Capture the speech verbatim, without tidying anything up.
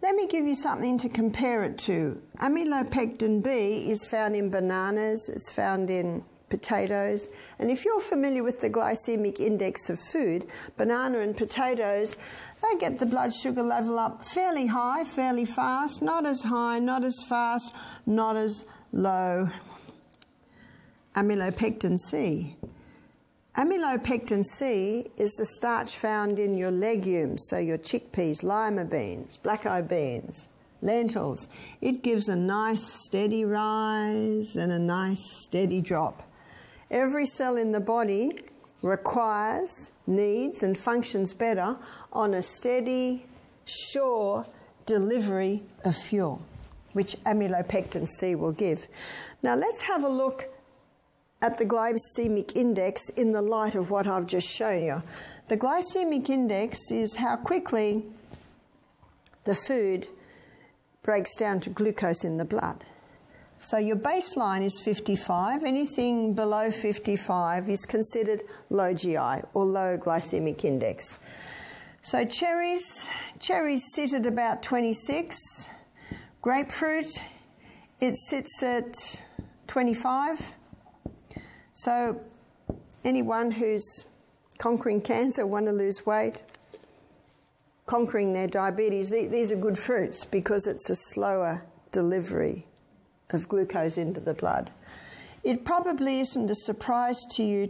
let me give you something to compare it to. Amylopectin B is found in bananas, it's found in potatoes, and if you're familiar with the glycemic index of food, banana and potatoes, they get the blood sugar level up fairly high, fairly fast, not as high, not as fast, not as low. Amylopectin C. Amylopectin C is the starch found in your legumes, so your chickpeas, lima beans, black-eyed beans, lentils. It gives a nice steady rise and a nice steady drop. Every cell in the body requires, needs and functions better on a steady, sure delivery of fuel, which amylopectin C will give. Now let's have a look at the glycemic index in the light of what I've just shown you. The glycemic index is how quickly the food breaks down to glucose in the blood. So your baseline is fifty-five. Anything below fifty-five is considered low G I or low glycemic index. So cherries, cherries sit at about twenty-six. Grapefruit, it sits at twenty-five. So anyone who's conquering cancer, want to lose weight, conquering their diabetes, these are good fruits because it's a slower delivery of glucose into the blood. It probably isn't a surprise to you